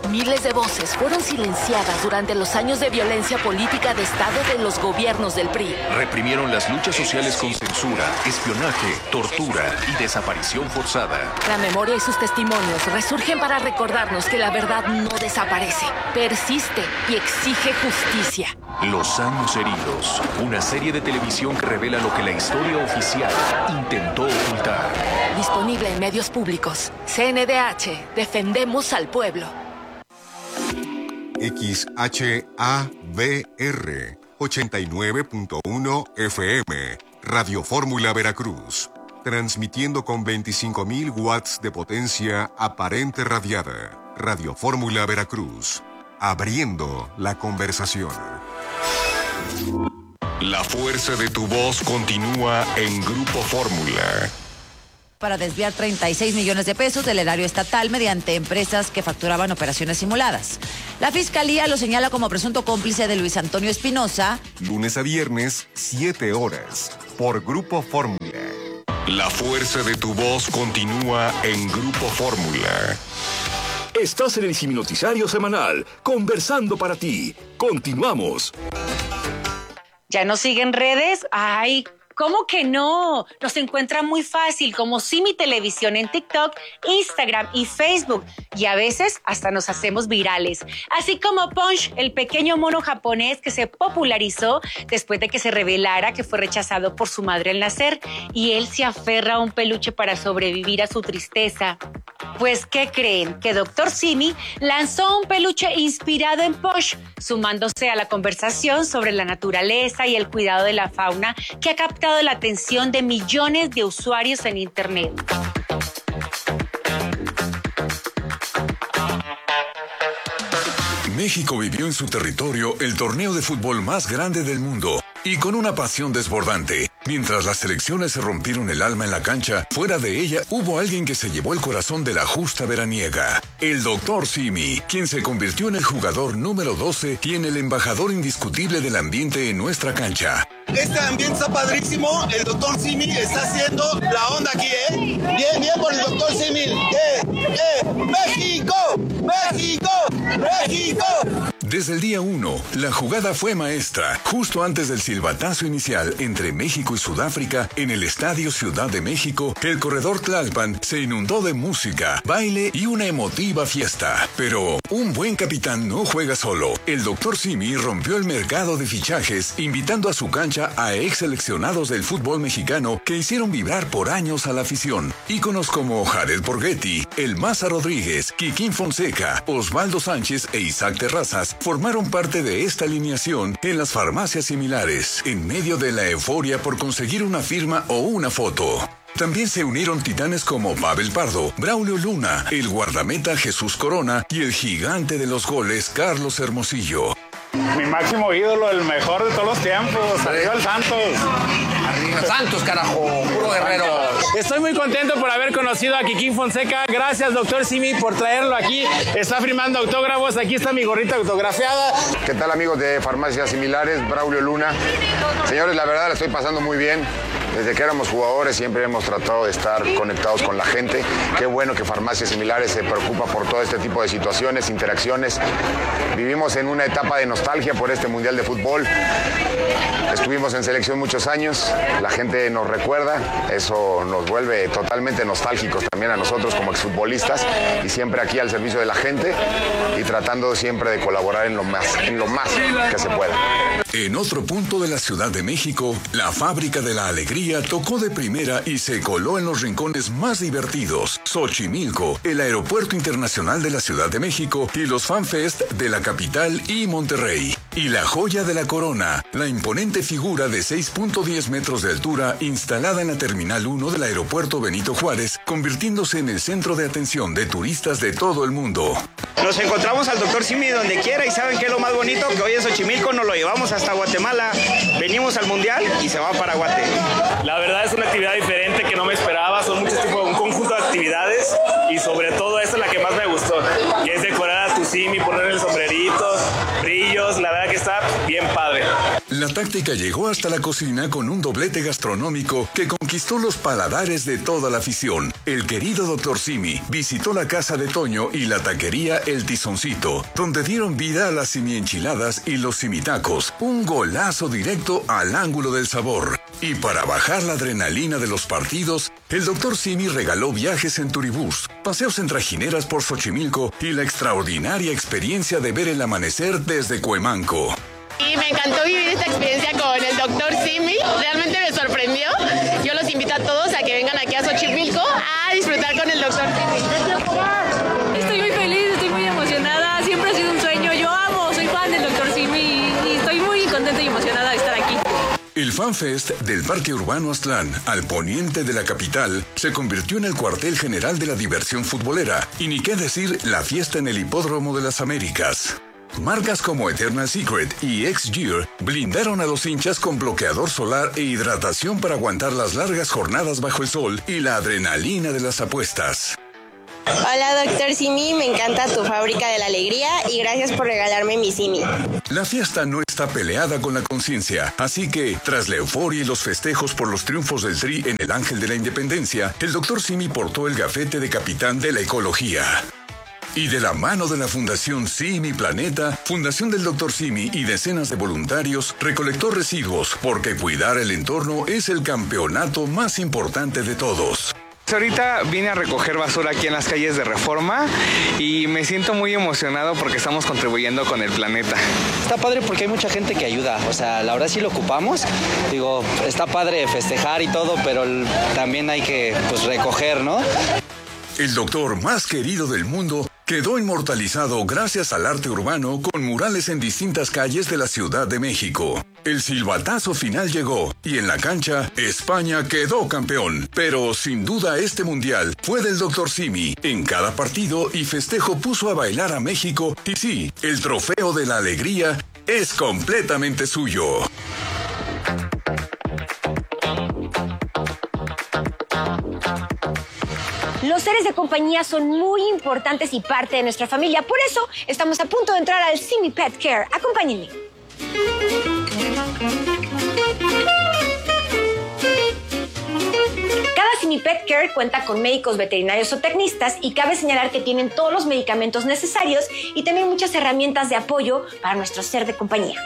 Miles de voces fueron silenciadas durante los años de violencia política de Estado de los gobiernos del PRI. Reprimieron las luchas sociales con censura, espionaje, tortura y desaparición forzada. La memoria y sus testimonios resurgen para recordarnos que la verdad no desaparece, persiste y exige justicia. Los años heridos, una serie de televisión que revela lo que la historia oficial intentó ocultar. Disponible en medios públicos. CNDH, defendemos al pueblo. XHABR 89.1 FM, Radio Fórmula Veracruz, transmitiendo con 25.000 watts de potencia aparente radiada. Radio Fórmula Veracruz, abriendo la conversación. La fuerza de tu voz continúa en Grupo Fórmula. Para desviar 36 millones de pesos del erario estatal mediante empresas que facturaban operaciones simuladas. La Fiscalía lo señala como presunto cómplice de Luis Antonio Espinosa. Lunes a viernes, 7 horas, por Grupo Fórmula. La fuerza de tu voz continúa en Grupo Fórmula. Estás en el Noticiario Semanal, conversando para ti. Continuamos. ¿Ya nos siguen redes? ¡Ay! ¿Cómo que no? Nos encuentran muy fácil como Simi Televisión en TikTok, Instagram y Facebook. Y a veces hasta nos hacemos virales. Así como Punch, el pequeño mono japonés que se popularizó después de que se revelara que fue rechazado por su madre al nacer. Y él se aferra a un peluche para sobrevivir a su tristeza. Pues, ¿qué creen? Que Dr. Simi lanzó un peluche inspirado en Punch, sumándose a la conversación sobre la naturaleza y el cuidado de la fauna que ha captado la atención de millones de usuarios en Internet. México vivió en su territorio el torneo de fútbol más grande del mundo y con una pasión desbordante. Mientras las selecciones se rompieron el alma en la cancha, fuera de ella hubo alguien que se llevó el corazón de la justa veraniega. El Dr. Simi, quien se convirtió en el jugador número 12 y en el embajador indiscutible del ambiente en nuestra cancha. Este ambiente está padrísimo. El Dr. Simi está haciendo la onda aquí, ¿eh? Bien, bien por el Dr. Simi. ¡México! ¡México! ¡México! Desde el día 1, la jugada fue maestra. Justo antes del silbatazo inicial entre México y Sudáfrica, en el Estadio Ciudad de México, el corredor Tlalpan se inundó de música, baile y una emotiva fiesta. Pero un buen capitán no juega solo. El Dr. Simi rompió el mercado de fichajes, invitando a su cancha a ex seleccionados del fútbol mexicano que hicieron vibrar por años a la afición. Íconos como Jared Borghetti, El Maza Rodríguez, Kikín Fonseca, Osvaldo Sánchez e Isaac Terrazas formaron parte de esta alineación en las farmacias similares, en medio de la euforia por conseguir una firma o una foto. También se unieron titanes como Pavel Pardo, Braulio Luna, el guardameta Jesús Corona y el gigante de los goles Carlos Hermosillo. Mi máximo ídolo, el mejor de todos los tiempos. Arriba el Santos. Arriba Santos, carajo, puro guerrero. Estoy muy contento por haber conocido a Kikín Fonseca. Gracias, Dr. Simi, por traerlo aquí. Está firmando autógrafos. Aquí está mi gorrita autografiada. ¿Qué tal, amigos de Farmacias Similares? Braulio Luna. Señores, la verdad la estoy pasando muy bien. Desde que éramos jugadores siempre hemos tratado de estar conectados con la gente. Qué bueno que Farmacias Similares se preocupa por todo este tipo de situaciones, interacciones. Vivimos en una etapa de nostalgia por este Mundial de Fútbol. Estuvimos en selección muchos años, la gente nos recuerda, eso nos vuelve totalmente nostálgicos también a nosotros como exfutbolistas y siempre aquí al servicio de la gente y tratando siempre de colaborar en lo más que se pueda. En otro punto de la Ciudad de México, la Fábrica de la Alegría tocó de primera y se coló en los rincones más divertidos. Xochimilco, el Aeropuerto Internacional de la Ciudad de México y los FanFest de la capital y Monterrey. Y la joya de la corona, la imponente figura de 6.10 metros de altura instalada en la Terminal 1 del Aeropuerto Benito Juárez, convirtiéndose en el centro de atención de turistas de todo el mundo. Nos encontramos al Dr. Simi donde quiera y ¿saben qué es lo más bonito? Que hoy en Xochimilco nos lo llevamos hasta Guatemala. Venimos al Mundial y se va para Guate. La verdad es una actividad diferente que no me esperaba. Son muchos tipos, un conjunto de actividades y sobre todo esta es la que más me gustó, que es decorar a tu Simi, ponerle el sombrerito, brillos, la verdad que está bien padre. La táctica llegó hasta la cocina con un doblete gastronómico que conquistó los paladares de toda la afición. El querido Dr. Simi visitó la casa de Toño y la taquería El Tizoncito, donde dieron vida a las simienchiladas y los simitacos, un golazo directo al ángulo del sabor. Y para bajar la adrenalina de los partidos, el Dr. Simi regaló viajes en turibús, paseos en trajineras por Xochimilco y la extraordinaria experiencia de ver el amanecer desde Cuemanco. Y me encantó vivir esta experiencia con el Dr. Simi, realmente me sorprendió. Yo los invito a todos a que vengan aquí a Xochimilco a disfrutar con el Dr. Simi. Estoy muy feliz, estoy muy emocionada, siempre ha sido un sueño, yo amo, soy fan del Dr. Simi y estoy muy contenta y emocionada de estar aquí. El FanFest del Parque Urbano Aztlán, al poniente de la capital, se convirtió en el cuartel general de la diversión futbolera, y ni qué decir la fiesta en el Hipódromo de las Américas. Marcas como Eternal Secret y X-Gear blindaron a los hinchas con bloqueador solar e hidratación para aguantar las largas jornadas bajo el sol y la adrenalina de las apuestas. Hola, Dr. Simi, me encanta tu fábrica de la alegría y gracias por regalarme mi Simi. La fiesta no está peleada con la conciencia, así que, tras la euforia y los festejos por los triunfos del Tri en el Ángel de la Independencia, el Dr. Simi portó el gafete de capitán de la ecología. Y de la mano de la Fundación Simi Planeta, Fundación del Dr. Simi y decenas de voluntarios, recolectó residuos, porque cuidar el entorno es el campeonato más importante de todos. Ahorita vine a recoger basura aquí en las calles de Reforma y me siento muy emocionado porque estamos contribuyendo con el planeta. Está padre porque hay mucha gente que ayuda, o sea, la verdad sí lo ocupamos. Digo, está padre festejar y todo, pero también hay que recoger, ¿no? El doctor más querido del mundo quedó inmortalizado gracias al arte urbano con murales en distintas calles de la Ciudad de México. El silbatazo final llegó y en la cancha España quedó campeón. Pero sin duda este mundial fue del Dr. Simi. En cada partido y festejo puso a bailar a México y sí, el trofeo de la alegría es completamente suyo. Los seres de compañía son muy importantes y parte de nuestra familia. Por eso estamos a punto de entrar al Simi Pet Care. Acompáñenme. Cada Simi Pet Care cuenta con médicos veterinarios o tecnistas y cabe señalar que tienen todos los medicamentos necesarios y también muchas herramientas de apoyo para nuestro ser de compañía.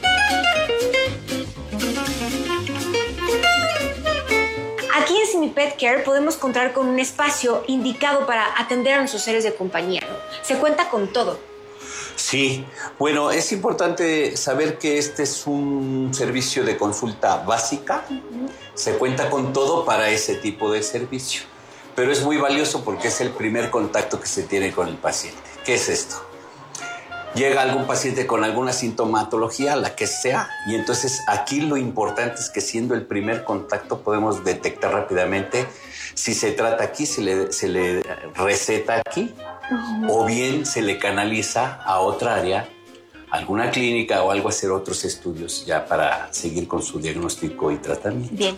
Aquí en Simi Pet Care podemos contar con un espacio indicado para atender a nuestros seres de compañía, ¿no? Se cuenta con todo. Sí, bueno, es importante saber que este es un servicio de consulta básica. Se cuenta con todo para ese tipo de servicio, pero es muy valioso porque es el primer contacto que se tiene con el paciente. ¿Qué es esto? Llega algún paciente con alguna sintomatología, la que sea, y entonces aquí lo importante es que siendo el primer contacto podemos detectar rápidamente si se trata aquí, se le receta aquí, o bien se le canaliza a otra área, alguna clínica o algo, a hacer otros estudios ya para seguir con su diagnóstico y tratamiento. Bien.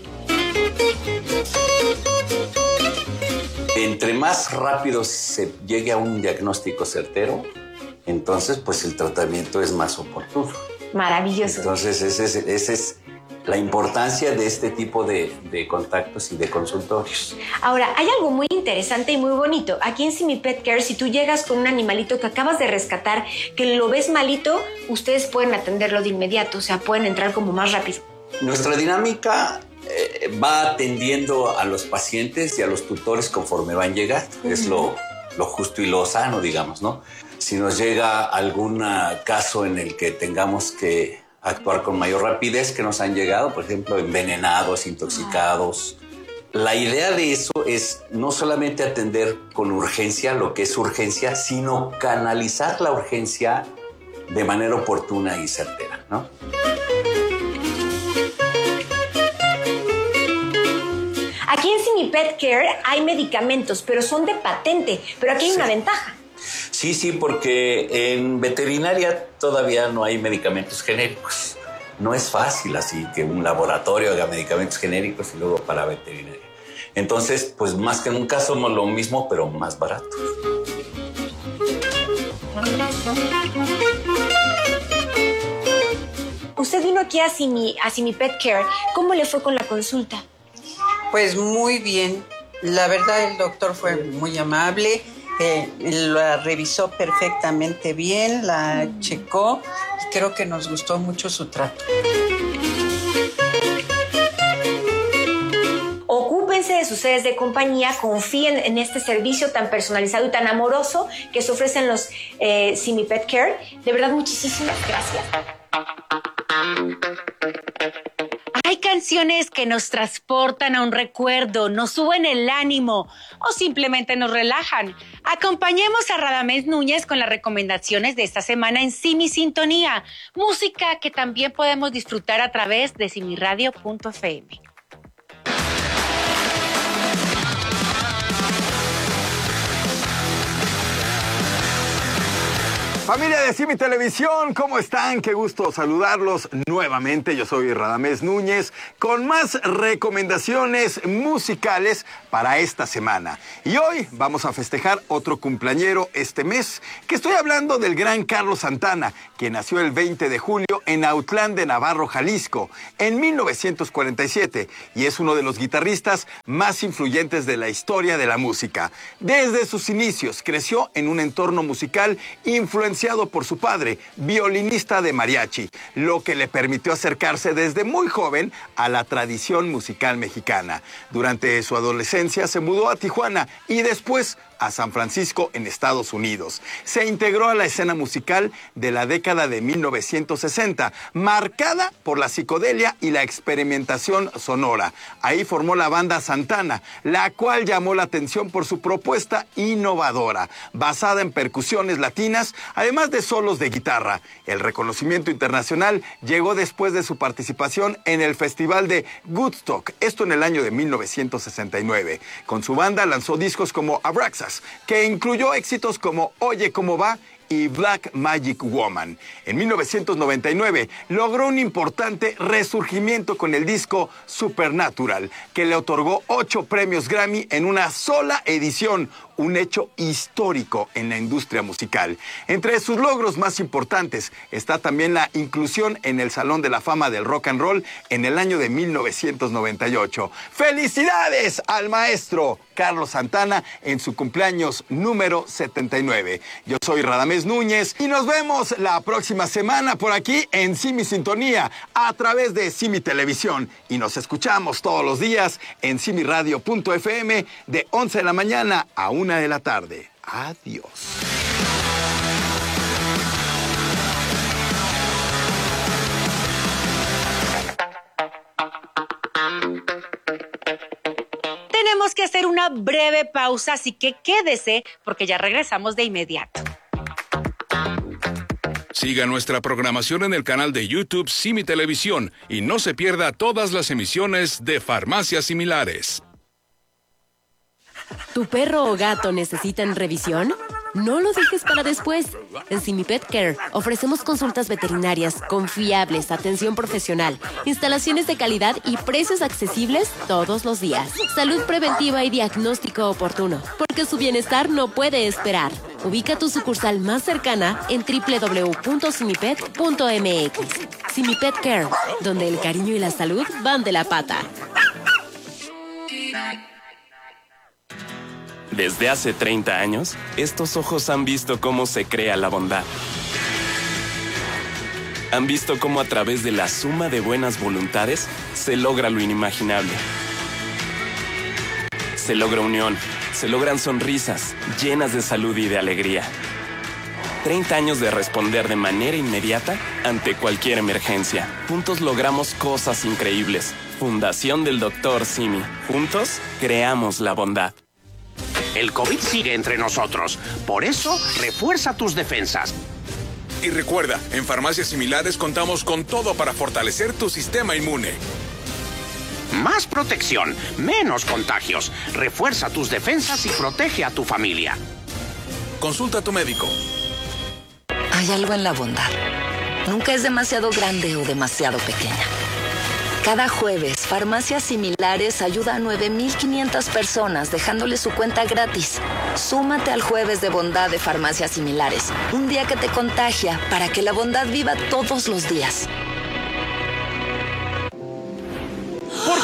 Entre más rápido se llegue a un diagnóstico certero, entonces pues el tratamiento es más oportuno. Maravilloso. Entonces esa es la importancia de este tipo de contactos y de consultorios. Ahora, hay algo muy interesante y muy bonito. Aquí en Simi Pet Care, si tú llegas con un animalito que acabas de rescatar, que lo ves malito, ustedes pueden atenderlo de inmediato, o sea, pueden entrar como más rápido. Nuestra dinámica va atendiendo a los pacientes y a los tutores conforme van llegando. Es lo justo y lo sano, digamos, ¿no? Si nos llega algún caso en el que tengamos que actuar con mayor rapidez, que nos han llegado, por ejemplo, envenenados, intoxicados. La idea de eso es no solamente atender con urgencia lo que es urgencia, sino canalizar la urgencia de manera oportuna y certera, ¿no? Aquí en Simi Pet Care hay medicamentos, pero son de patente. Pero aquí hay una ventaja. Sí, porque en veterinaria todavía no hay medicamentos genéricos. No es fácil así que un laboratorio haga medicamentos genéricos y luego para veterinaria. Entonces, pues más que nunca somos lo mismo, pero más barato. Usted vino aquí a Simi Pet Care. ¿Cómo le fue con la consulta? Pues muy bien. La verdad, el doctor fue muy amable. La revisó perfectamente bien, la checó y creo que nos gustó mucho su trato. Ocúpense de sus seres de compañía, confíen en este servicio tan personalizado y tan amoroso que se ofrecen los Simi Pet Care. De verdad, muchísimas gracias. Hay canciones que nos transportan a un recuerdo, nos suben el ánimo o simplemente nos relajan. Acompañemos a Radamés Núñez con las recomendaciones de esta semana en Simi Sintonía, música que también podemos disfrutar a través de simiradio.fm. Familia de Simi Televisión, ¿cómo están? Qué gusto saludarlos nuevamente. Yo soy Radamés Núñez con más recomendaciones musicales para esta semana. Y hoy vamos a festejar otro cumpleañero este mes, que estoy hablando del gran Carlos Santana, que nació el 20 de julio en Autlán de Navarro, Jalisco, en 1947, y es uno de los guitarristas más influyentes de la historia de la música. Desde sus inicios creció en un entorno musical influenciado por su padre, violinista de mariachi, lo que le permitió acercarse desde muy joven a la tradición musical mexicana. Durante su adolescencia se mudó a Tijuana y después a San Francisco en Estados Unidos. Se integró a la escena musical de la década de 1960, marcada por la psicodelia y la experimentación sonora. Ahí formó la banda Santana, la cual llamó la atención por su propuesta innovadora, basada en percusiones latinas, además de solos de guitarra. El reconocimiento internacional llegó después de su participación en el Festival de Woodstock, esto en el año de 1969. Con su banda lanzó discos como Abraxas, que incluyó éxitos como Oye Cómo Va y Black Magic Woman. En 1999 logró un importante resurgimiento con el disco Supernatural, que le otorgó 8 premios Grammy en una sola edición, un hecho histórico en la industria musical. Entre sus logros más importantes está también la inclusión en el Salón de la Fama del Rock and Roll en el año de 1998. ¡Felicidades al maestro Carlos Santana en su cumpleaños número 79! Yo soy Radamés Núñez y nos vemos la próxima semana por aquí en Simi Sintonía a través de Simi Televisión, y nos escuchamos todos los días en simiradio.fm de 11 de la mañana a 1 de la tarde. Adiós. Tenemos que hacer una breve pausa, así que quédese porque ya regresamos de inmediato. Siga nuestra programación en el canal de YouTube Simi Televisión y no se pierda todas las emisiones de Farmacias Similares. ¿Tu perro o gato necesitan revisión? No lo dejes para después. En Simi Pet Care ofrecemos consultas veterinarias confiables, atención profesional, instalaciones de calidad y precios accesibles todos los días. Salud preventiva y diagnóstico oportuno, porque su bienestar no puede esperar. Ubica tu sucursal más cercana en www.simipet.mx. Simi Pet Care, donde el cariño y la salud van de la pata. Desde hace 30 años, estos ojos han visto cómo se crea la bondad. Han visto cómo a través de la suma de buenas voluntades se logra lo inimaginable. Se logra unión, se logran sonrisas llenas de salud y de alegría. 30 años de responder de manera inmediata ante cualquier emergencia. Juntos logramos cosas increíbles. Fundación del Dr. Simi. Juntos creamos la bondad. El COVID sigue entre nosotros. Por eso, refuerza tus defensas. Y recuerda, en Farmacias Similares contamos con todo para fortalecer tu sistema inmune. Más protección, menos contagios. Refuerza tus defensas y protege a tu familia. Consulta a tu médico. Hay algo en la bondad. Nunca es demasiado grande o demasiado pequeña. Cada jueves, Farmacias Similares ayuda a 9,500 personas dejándoles su cuenta gratis. Súmate al Jueves de Bondad de Farmacias Similares. Un día que te contagia para que la bondad viva todos los días.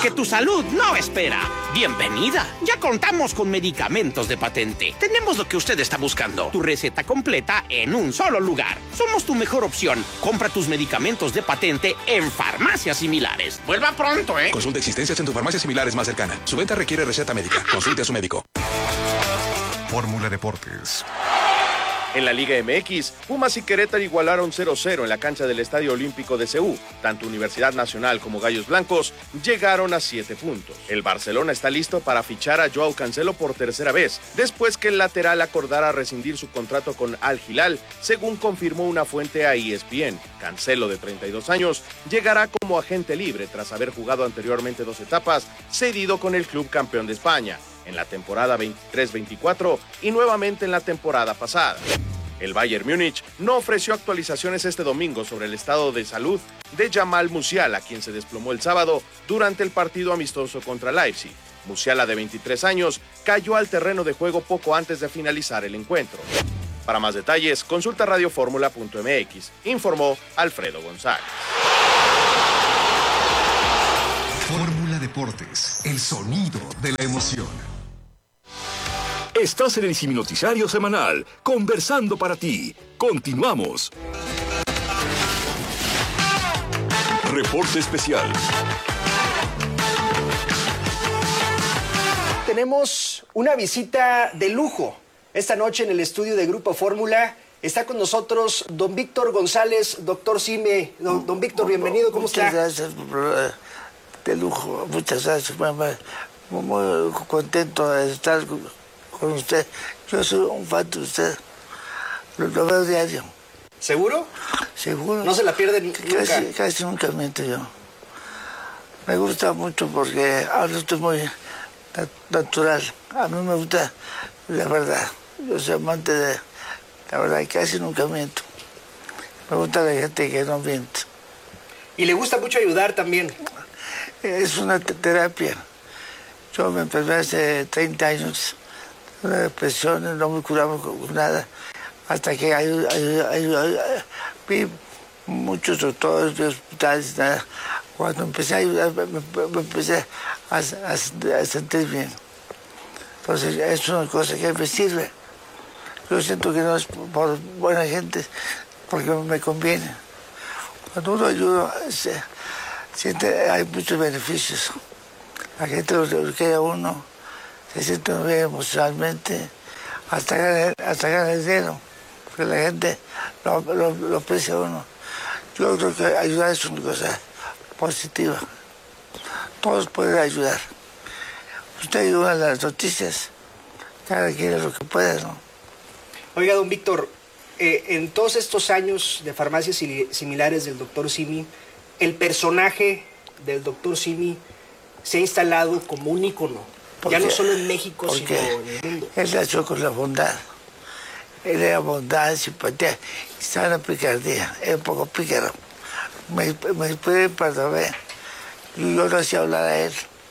porque tu salud no espera. Bienvenida. Ya contamos con medicamentos de patente. Tenemos lo que usted está buscando. Tu receta completa en un solo lugar. Somos tu mejor opción. Compra tus medicamentos de patente en farmacias similares. Vuelva pronto, ¿eh? Consulte existencias en tu farmacia similares más cercana. Su venta requiere receta médica. Consulte a su médico. Fórmula Deportes. En la Liga MX, Pumas y Querétaro igualaron 0-0 en la cancha del Estadio Olímpico de Seúl. Tanto Universidad Nacional como Gallos Blancos llegaron a 7 puntos. El Barcelona está listo para fichar a Joao Cancelo por tercera vez, después que el lateral acordara rescindir su contrato con Al Hilal, según confirmó una fuente a ESPN. Cancelo, de 32 años, llegará como agente libre tras haber jugado anteriormente 2 etapas, cedido con el club campeón de España, en la temporada 23-24 y nuevamente en la temporada pasada. El Bayern Múnich no ofreció actualizaciones este domingo sobre el estado de salud de Jamal Musiala, quien se desplomó el sábado durante el partido amistoso contra Leipzig. Musiala, de 23 años, cayó al terreno de juego poco antes de finalizar el encuentro. Para más detalles, consulta radioformula.mx, informó Alfredo González. Fórmula Deportes, el sonido de la emoción. Estás en el Siminoticiario Semanal, conversando para ti. Continuamos. Reporte especial. Tenemos una visita de lujo. Esta noche en el estudio de Grupo Fórmula está con nosotros don Víctor González, doctor Simi. Don Víctor, bienvenido, ¿cómo está? Muchas gracias, de lujo, muchas gracias, muy contento de estar con usted. Yo soy un fan de usted, lo veo diario. ¿Seguro? Seguro. ¿No se la pierde nunca? Casi nunca miento yo. Me gusta mucho porque ahora estoy muy natural. A mí me gusta la verdad. Yo soy amante de la verdad y casi nunca miento. Me gusta la gente que no miente. ¿Y le gusta mucho ayudar también? Es una terapia. Yo me enfermé hace 30 años, una depresión, no me curaba con nada, hasta que vi muchos doctores, vi hospitales, nada. Cuando empecé a ayudar, me empecé a sentir bien. Entonces, es una cosa que me sirve. Yo siento que no es por buena gente, porque me conviene. Cuando uno ayuda, hay muchos beneficios. La gente lo quiere a uno, se siente bien emocionalmente, hasta gana dinero, porque la gente lo aprecia a uno. Yo creo que ayudar es una cosa positiva. Todos pueden ayudar. Usted ayuda a las noticias, cada quien lo que pueda, ¿no? Oiga, don Víctor, en todos estos años de farmacias similares del doctor Simi, el personaje del doctor Simi se ha instalado como un ícono, ya no solo en México, sino en el mundo. Él nació con la bondad. Él era bondad, simpatía y sana picardía. Era un poco pícaro. Me inspiré para ver. Y yo no hacía hablar a él.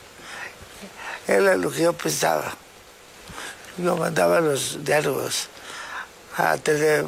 Era lo que yo pensaba. Yo mandaba los diálogos a TV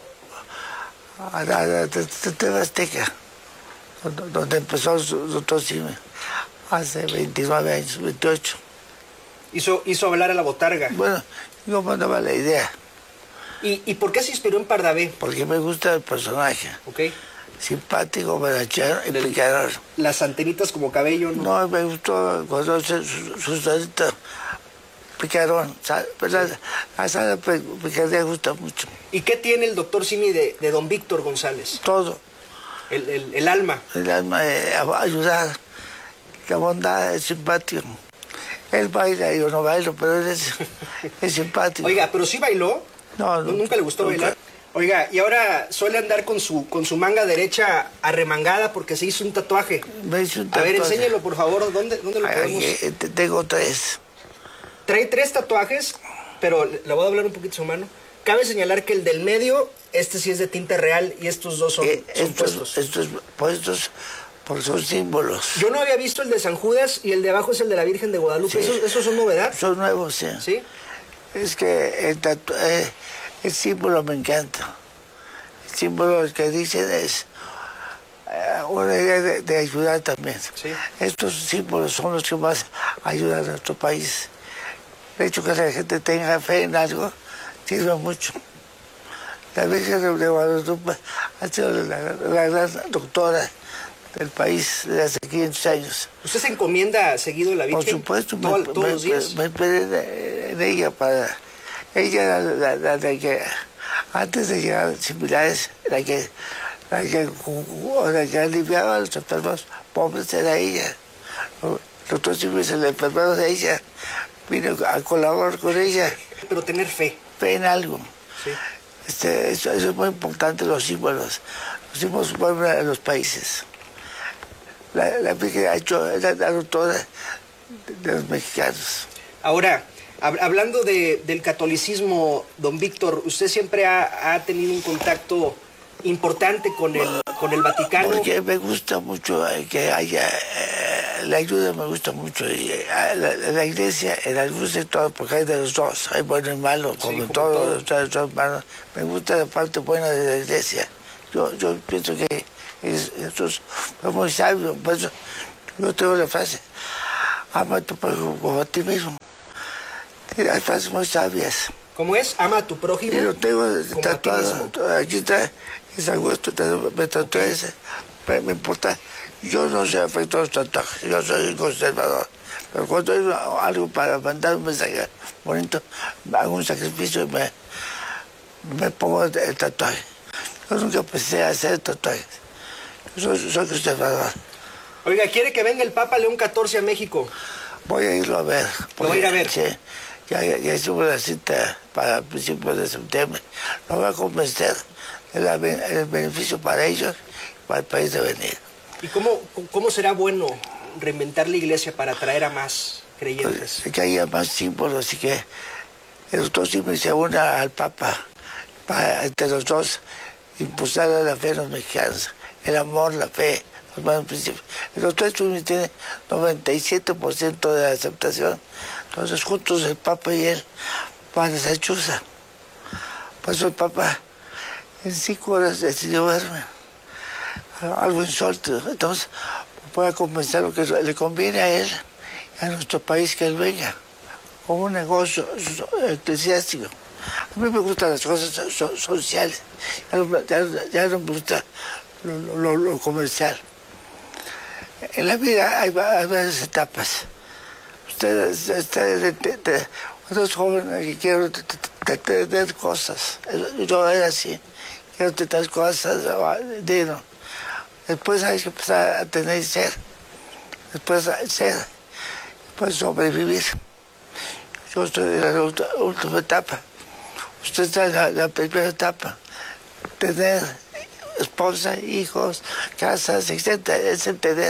Azteca, donde empezó el doctor Simi, hace 29 años, 28. Hizo hablar a la botarga. Bueno, yo mandaba la idea. ¿Y por qué se inspiró en Pardavé? Porque me gusta el personaje. Ok. Simpático, berachero y picador. Las antenitas como cabello, ¿no? No, me gustó cuando su salita picarón, ¿verdad? La sana picardía gusta mucho. ¿Y qué tiene el doctor Simi de don Víctor González? Todo. El alma. El alma de ayudar. La bondad, es simpático. Él baila, yo no bailo, pero él es simpático. Oiga, ¿pero sí bailó? No, ¿Nunca le gustó bailar? Oiga, y ahora suele andar con su manga derecha arremangada porque se hizo un tatuaje. Me hizo un tatuaje. A ver, enséñelo, por favor. ¿Dónde lo podemos? Tengo 3. Trae 3 tatuajes, pero le voy a hablar un poquito de su mano. Cabe señalar que el del medio, sí es de tinta real y estos dos son puestos. Estos puestos porque son símbolos. Yo no había visto el de San Judas y el de abajo es el de la Virgen de Guadalupe. Sí. ¿Esos son novedad? Son nuevos, sí. ¿Sí? Es que el símbolo me encanta. El símbolo que dicen es una idea de ayudar también. Sí. Estos símbolos son los que más ayudan a nuestro país. El hecho que la gente tenga fe en algo sirve mucho. La Virgen de Guadalupe ha sido la gran doctora del país desde hace 500 años. ¿Usted se encomienda seguido a la Virgen? Por supuesto, todos los días. Me esperé en ella para... Ella era la que, antes de llegar a similares, la que aliviaba a los enfermos pobres era ella. El doctor Simi es el enfermero de ella. Vino a colaborar con ella. Pero tener fe. Fe en algo. Sí. Eso es muy importante, los símbolos. Los símbolos mueven a los países. La Virgen ha hecho la doctora de los mexicanos. Ahora, hablando del catolicismo, don Víctor, usted siempre ha tenido un contacto importante con el Vaticano. Porque me gusta mucho que haya... la ayuda me gusta mucho. Y la iglesia, en algún sector, porque hay de los dos, hay bueno y malo, como todos los hermanos. Me gusta la parte buena de la iglesia. Yo pienso que eso es muy sabio. Por eso yo tengo la frase, ama a tu prójimo como a ti mismo. Hay frases muy sabias. ¿Cómo es? Ama a tu prójimo. Y lo tengo tatuado. Aquí está, es agosto, me tatué ese. Pero me importa. Yo no soy afecto a los tatuajes, yo soy conservador. Pero cuando hay algo para mandar un mensaje bonito, hago un sacrificio y me pongo el tatuaje. Yo nunca pensé hacer tatuajes. Yo soy conservador. Oiga, ¿quiere que venga el Papa León XIV a México? Voy a irlo a ver. ¿Lo va a ir a ver? Sí. Ya hicimos la cita para principios de septiembre. Lo voy a convencer el beneficio para ellos y para el país de venir. ¿Y cómo será bueno reinventar la iglesia para atraer a más creyentes? Pues, que haya más símbolos y que el doctor siempre se una al Papa para entre los dos impulsar la fe de los mexicanos, el amor, la fe, los buenos principios. El doctor siempre tiene 97% de la aceptación. Entonces juntos el Papa y él van a esa chuza. Por eso el Papa en 5 horas decidió verme. Algo insólito. Entonces voy a comenzar lo que le conviene a él y a nuestro país que él venga, como un negocio eclesiástico. A mí me gustan las cosas sociales, ya no me gusta lo comercial. En la vida hay varias etapas. Ustedes jóvenes que quieren tener cosas. Yo era así, quiero tener cosas, dinero. Después hay que empezar a tener ser. Después sobrevivir. Yo estoy en la última etapa. Usted está en la primera etapa. Tener esposa, hijos, casas, etc. Es el tener.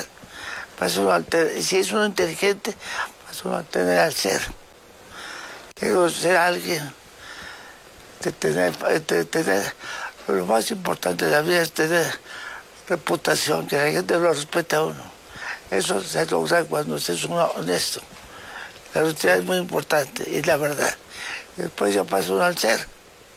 Y si es uno inteligente, pasa uno a tener al ser. Quiero ser alguien. De tener. Pero lo más importante de la vida es tener reputación, que la gente lo respeta a uno. Eso se logra cuando usted es uno honesto. La honestidad es muy importante, y la verdad. Después ya pasa uno al ser.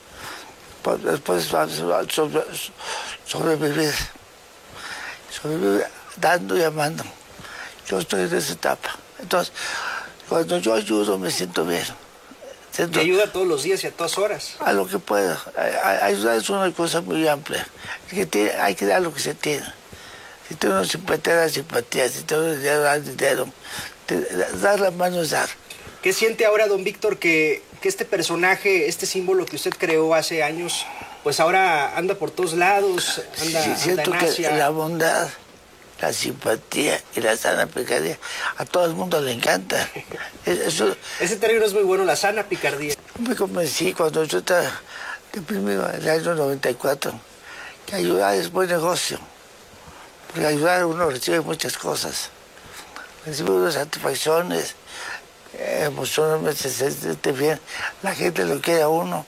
Después va a sobrevivir. Sobrevivir dando y amando. Yo estoy en esa etapa. Entonces, cuando yo ayudo me siento bien. ¿Te ayuda todos los días y a todas horas? A lo que pueda. Ayudar es una cosa muy amplia. Hay que dar lo que se tiene. Si tú no siempre das simpatía, si tú no das dinero, dar la mano es dar. ¿Qué siente ahora, don Víctor, que este personaje, este símbolo que usted creó hace años, pues ahora anda por todos lados, siento anda en Asia? Que la bondad, la simpatía y la sana picardía, a todo el mundo le encanta. Ese término es muy bueno, la sana picardía. Me convencí cuando yo estaba deprimido en el año 94, que ayudar es buen negocio. Porque ayudar uno recibe muchas cosas. Recibe unas satisfacciones, emocionalmente se siente bien. La gente lo quiere a uno.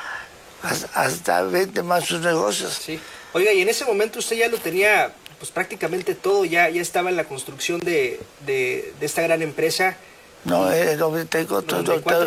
Hasta vende más sus negocios. Sí. Oiga, y en ese momento usted ya lo tenía pues prácticamente todo, ya estaba en la construcción de esta gran empresa. No, en el 94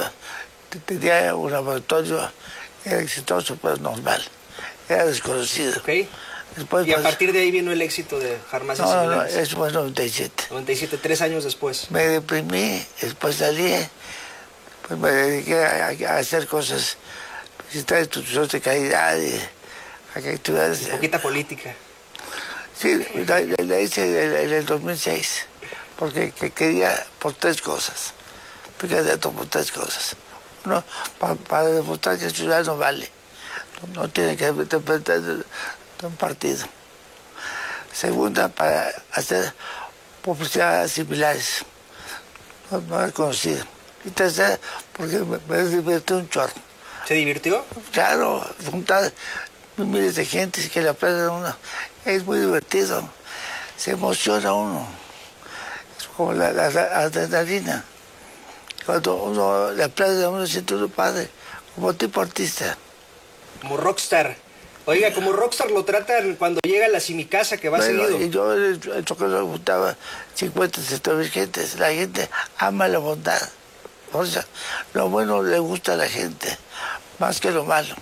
tenía un laboratorio, era exitoso, pero normal. Era desconocido. Okay. Después, y a partir de ahí vino el éxito de Farmacias Similares. No, eso fue en 97. 97, 3 años después. Me deprimí, después salí, pues me dediqué a hacer cosas, visitar instituciones de calidad y actividades. Un poquita política. Sí, la hice en el 2006, porque quería por 3 cosas. Fui candidato por 3 cosas. Uno, para demostrar que el ciudadano vale. No tiene que depender de un partido. Segunda, para hacer publicidades similares. No es conocido. Y tercera, porque me divirtió un chorro. ¿Se divirtió? Claro, juntar miles de gente que le aplauden a uno. Es muy divertido. Se emociona uno. Es como la adrenalina. Cuando uno le aplaude a uno, siente uno padre, como tipo artista. Como rockstar. Oiga, como rockstar lo tratan cuando llega a la Simicasa, que va seguido. Y yo en el Chocolate juntaba 50, 60 mil gentes. La gente ama la bondad. O sea, lo bueno le gusta a la gente, más que lo malo.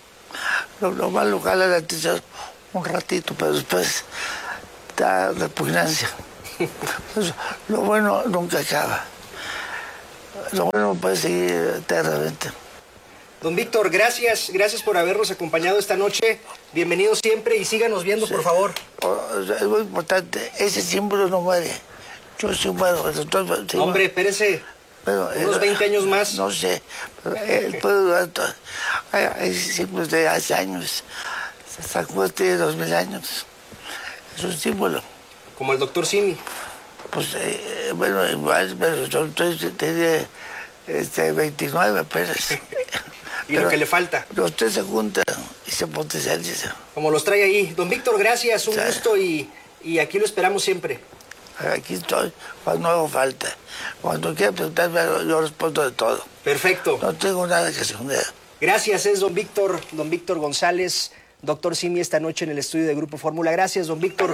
Lo malo jala la atención un ratito, pero después da repugnancia. Pues, lo bueno nunca acaba. Lo bueno puede seguir eternamente. Don Víctor, gracias por habernos acompañado esta noche. Bienvenido siempre y síganos viendo, por favor. Es muy importante, ese símbolo no muere. Yo sí muero. Entonces, hombre, espérese. Pero, unos 20 años más. No sé, pero él puede durar todo. Hay símbolos de hace años. San Juan tiene 2000 años. Es un símbolo. Como el doctor Simi. Pues, bueno, igual, pero yo tenía 29 apenas. ¿Y lo que le falta? Los 3 se juntan y se potencializan. Como los trae ahí. Don Víctor, gracias, un gusto y aquí lo esperamos siempre. Aquí estoy cuando hago falta. Cuando quiera preguntarme algo, yo respondo de todo. Perfecto. No tengo nada que esconder. Gracias, es don Víctor González, doctor Simi, esta noche en el estudio de Grupo Fórmula. Gracias, don Víctor.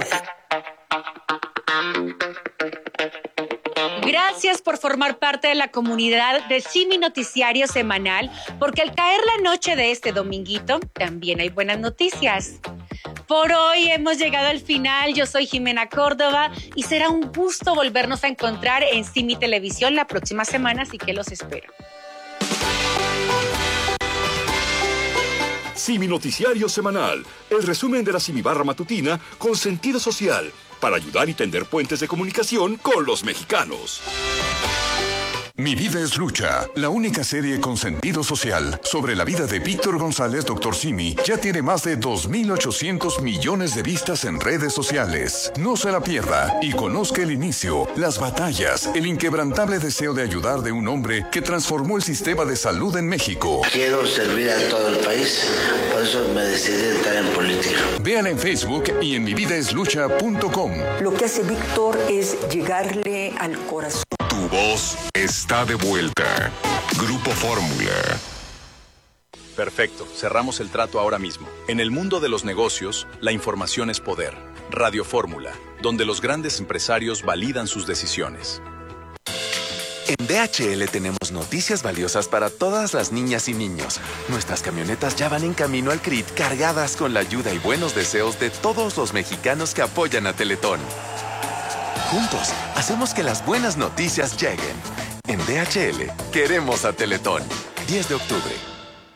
Gracias por formar parte de la comunidad de Simi Noticiario Semanal, porque al caer la noche de este dominguito, también hay buenas noticias. Por hoy hemos llegado al final. Yo soy Jimena Córdoba y será un gusto volvernos a encontrar en Simi Televisión la próxima semana, así que los espero. Simi Noticiario Semanal, el resumen de la Simi Barra Matutina con sentido social, para ayudar y tender puentes de comunicación con los mexicanos. Mi vida es lucha, la única serie con sentido social sobre la vida de Víctor González, Dr. Simi, ya tiene más de 2.800 millones de vistas en redes sociales. No se la pierda y conozca el inicio, las batallas, el inquebrantable deseo de ayudar de un hombre que transformó el sistema de salud en México. Quiero servir a todo el país, por eso me decidí entrar en política. Véala en Facebook y en mividaeslucha.com. Lo que hace Víctor es llegarle al corazón. Tu voz está de vuelta. Grupo Fórmula. Perfecto, cerramos el trato ahora mismo. En el mundo de los negocios, la información es poder. Radio Fórmula, donde los grandes empresarios validan sus decisiones. En DHL tenemos noticias valiosas para todas las niñas y niños. Nuestras camionetas ya van en camino al CRIT cargadas con la ayuda y buenos deseos de todos los mexicanos que apoyan a Teletón. Juntos, hacemos que las buenas noticias lleguen. En DHL, queremos a Teletón. 10 de octubre.